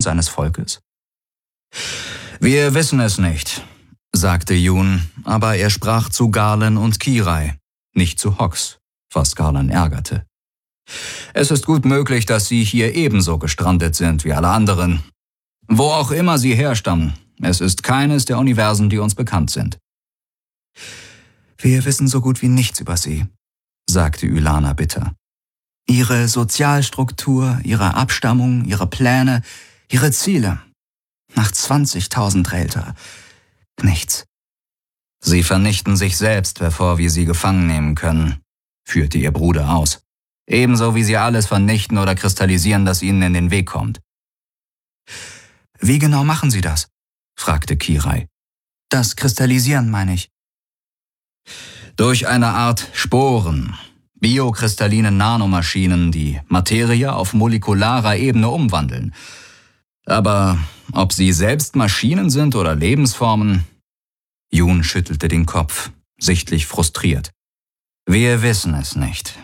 seines Volkes? Wir wissen es nicht, sagte Jun, aber er sprach zu Garlen und Kirai, nicht zu Hox, was Garlen ärgerte. Es ist gut möglich, dass sie hier ebenso gestrandet sind wie alle anderen. Wo auch immer sie herstammen, es ist keines der Universen, die uns bekannt sind. Wir wissen so gut wie nichts über sie, sagte Ylana bitter. Ihre Sozialstruktur, ihre Abstammung, ihre Pläne, ihre Ziele. Nach 20.000 Relter. Nichts. Sie vernichten sich selbst, bevor wir sie gefangen nehmen können, führte ihr Bruder aus. Ebenso wie sie alles vernichten oder kristallisieren, das ihnen in den Weg kommt. Wie genau machen sie das? Fragte Kirai. Das Kristallisieren, meine ich. Durch eine Art Sporen, biokristalline Nanomaschinen, die Materie auf molekularer Ebene umwandeln. Aber ob sie selbst Maschinen sind oder Lebensformen? Jun schüttelte den Kopf, sichtlich frustriert. Wir wissen es nicht.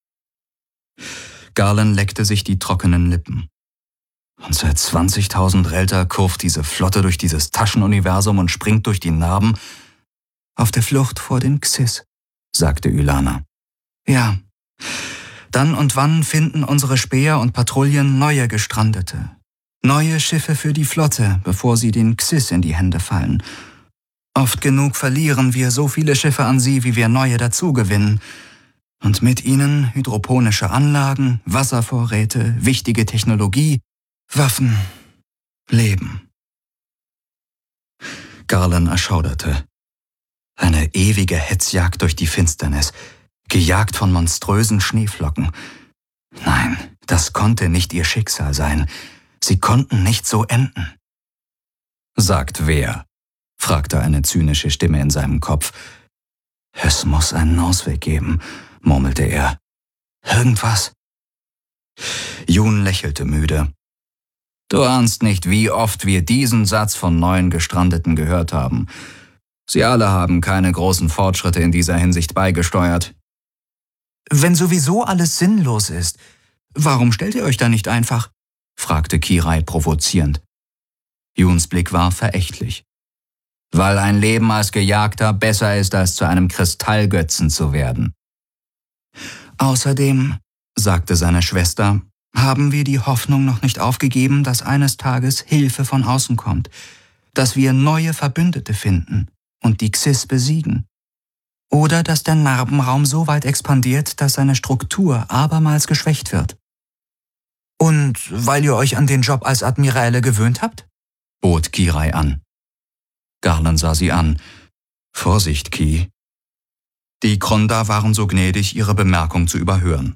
Garlen leckte sich die trockenen Lippen. Und seit 20.000 Relter kurft diese Flotte durch dieses Taschenuniversum und springt durch die Narben. Auf der Flucht vor den Xys, sagte Ylana. Ja, dann und wann finden unsere Späher und Patrouillen neue Gestrandete. Neue Schiffe für die Flotte, bevor sie den Xys in die Hände fallen. Oft genug verlieren wir so viele Schiffe an sie, wie wir neue dazugewinnen. Und mit ihnen hydroponische Anlagen, Wasservorräte, wichtige Technologie, Waffen, Leben. Garlen erschauderte. Eine ewige Hetzjagd durch die Finsternis, gejagt von monströsen Schneeflocken. Nein, das konnte nicht ihr Schicksal sein. Sie konnten nicht so enden. Sagt wer? Fragte eine zynische Stimme in seinem Kopf. Es muss einen Ausweg geben, murmelte er. Irgendwas? Jun lächelte müde. Du ahnst nicht, wie oft wir diesen Satz von neuen Gestrandeten gehört haben. Sie alle haben keine großen Fortschritte in dieser Hinsicht beigesteuert. Wenn sowieso alles sinnlos ist, warum stellt ihr euch da nicht einfach? Fragte Kirai provozierend. Juns Blick war verächtlich. Weil ein Leben als Gejagter besser ist, als zu einem Kristallgötzen zu werden. Außerdem, sagte seine Schwester, haben wir die Hoffnung noch nicht aufgegeben, dass eines Tages Hilfe von außen kommt, dass wir neue Verbündete finden und die Xys besiegen. Oder dass der Narbenraum so weit expandiert, dass seine Struktur abermals geschwächt wird. Und weil ihr euch an den Job als Admiräle gewöhnt habt? Bot Kirai an. Garlen sah sie an. Vorsicht, Ki. Die Kronda waren so gnädig, ihre Bemerkung zu überhören.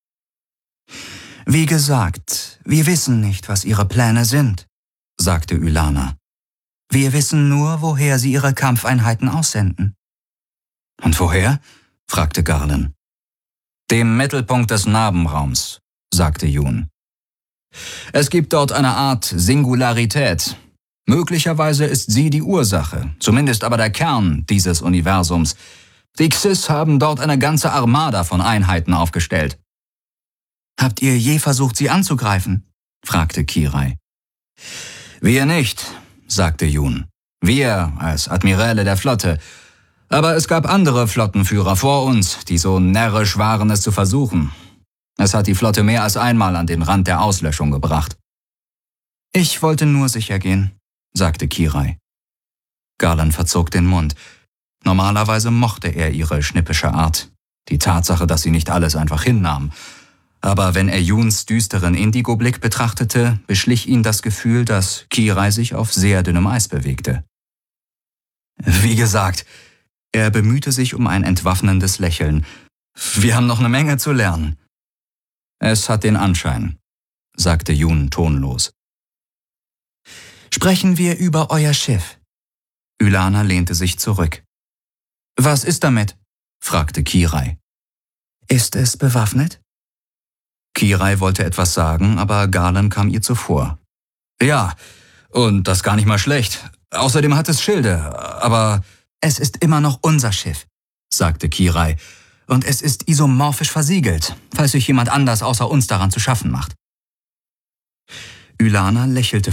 Wie gesagt, wir wissen nicht, was ihre Pläne sind, sagte Ylana. Wir wissen nur, woher sie ihre Kampfeinheiten aussenden. Und woher? Fragte Garlen. Dem Mittelpunkt des Narbenraums, sagte Jun. Es gibt dort eine Art Singularität. Möglicherweise ist sie die Ursache, zumindest aber der Kern dieses Universums. Die Xys haben dort eine ganze Armada von Einheiten aufgestellt. Habt ihr je versucht, sie anzugreifen? Fragte Kirai. Wir nicht, sagte Jun. Wir als Admiräle der Flotte. Aber es gab andere Flottenführer vor uns, die so närrisch waren, es zu versuchen. Es hat die Flotte mehr als einmal an den Rand der Auslöschung gebracht. Ich wollte nur sicher gehen, sagte Kirai. Garlen verzog den Mund. Normalerweise mochte er ihre schnippische Art, die Tatsache, dass sie nicht alles einfach hinnahm. Aber wenn er Juns düsteren Indigo-Blick betrachtete, beschlich ihn das Gefühl, dass Kirai sich auf sehr dünnem Eis bewegte. Wie gesagt, er bemühte sich um ein entwaffnendes Lächeln. Wir haben noch eine Menge zu lernen. Es hat den Anschein, sagte Jun tonlos. Sprechen wir über euer Schiff. Ylana lehnte sich zurück. Was ist damit? Fragte Kirai. Ist es bewaffnet? Kirai wollte etwas sagen, aber Garlen kam ihr zuvor. Ja, und das gar nicht mal schlecht. Außerdem hat es Schilde, aber... Es ist immer noch unser Schiff, sagte Kirai. Und es ist isomorphisch versiegelt, falls sich jemand anders außer uns daran zu schaffen macht. Ylana lächelte